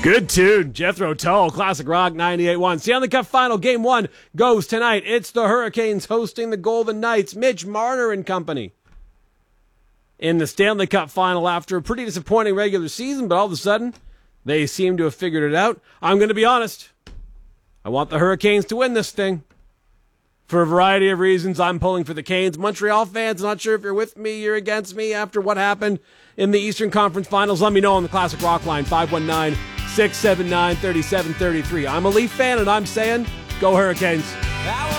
Good tune. Jethro Tull, Classic Rock 98.1. Stanley Cup Final Game 1 goes tonight. It's the Hurricanes hosting the Golden Knights. Mitch Marner and company in the Stanley Cup Final after a pretty disappointing regular season, but all of a sudden, they seem to have figured it out. I'm going to be honest. I want the Hurricanes to win this thing. For a variety of reasons, I'm pulling for the Canes. Montreal fans, not sure if you're with me, you're against me after what happened in the Eastern Conference Finals. Let me know on the Classic Rock line, 519-679-3733. I'm a Leaf fan, and I'm saying, go Hurricanes.